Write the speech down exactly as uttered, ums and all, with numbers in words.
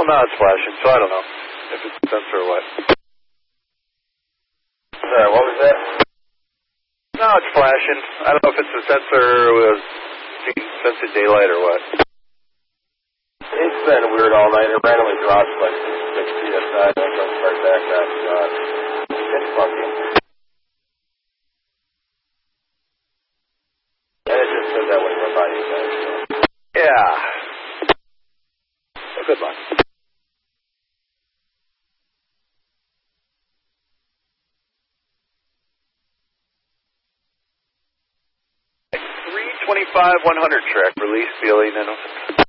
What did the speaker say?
Well, now it's flashing, so I don't know if it's a sensor or what. Sorry, what was that? Now it's flashing. I don't know if it's a sensor or sensing daylight or what. It's been weird all night. It randomly drops like six P S I, and then comes right back up. Uh, it's funky. And it just says that when you're by you guys. So. Yeah. Well, good luck. three twenty-five one hundred track, release, feeling, and